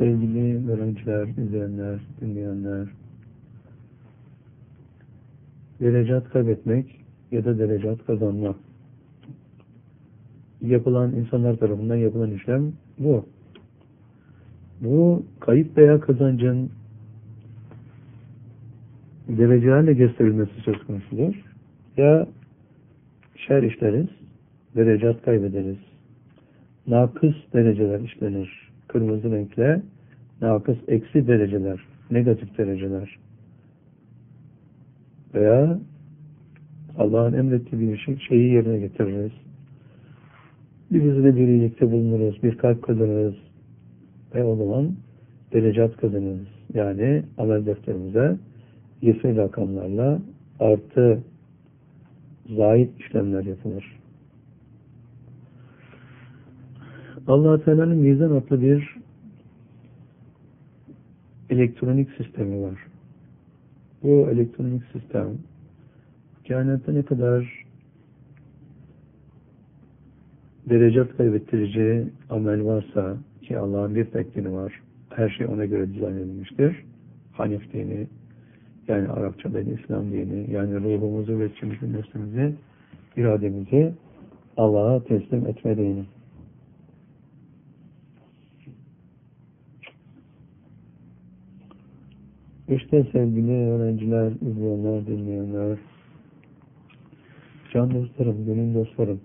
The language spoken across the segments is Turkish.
Sevgili öğrenciler, izleyenler, dinleyenler, derecat kaybetmek ya da derecat kazanmak. İnsanlar tarafından yapılan işlem bu. Bu kayıp veya kazancın derecelerle gösterilmesi söz konusudur. Ya şer işleriz, derecat kaybederiz. Nakıs dereceler işlenir. Kırmızı renkle nakıs eksi dereceler, negatif dereceler. Veya Allah'ın emrettiği bir şeyi yerine getiririz. Birimizle birlikte bulunuruz, bir kalp kazanırız ve o zaman derecat kazanırız. Yani amel defterimize yesir rakamlarla artı zahid işlemler yapılır. Allah-u Teala'nın mizan adlı bir elektronik sistemi var. Bu elektronik sistem kainatta ne kadar derecat kaybettirici amel varsa, ki Allah'ın bir tek dini var, her şey ona göre dizayn edilmiştir. Hanif dini, yani Arapçada İslam dini, yani ruhumuzu ve içimizin nefsimizi, irademizi Allah'a teslim etme dini. İşte sevgili öğrenciler, izleyenler, dinleyenler, can dostlarım, gönül dostlarım,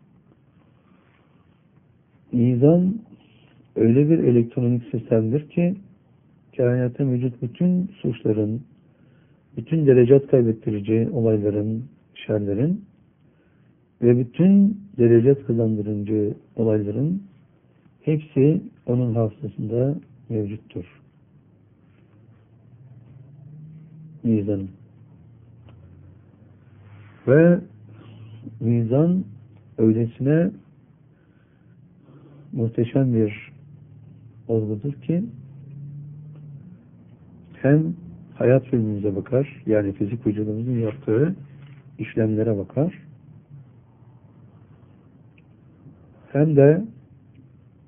mizan öyle bir elektronik sistemdir ki kainatta mevcut bütün suçların, bütün derecat kaybettirici olayların, şerlerin ve bütün derecat kazandırıcı olayların hepsi onun hafızasında mevcuttur. Mizan. Ve mizan öylesine muhteşem bir olgudur ki hem hayat filmimize bakar, yani fizik vücudumuzun yaptığı işlemlere bakar, hem de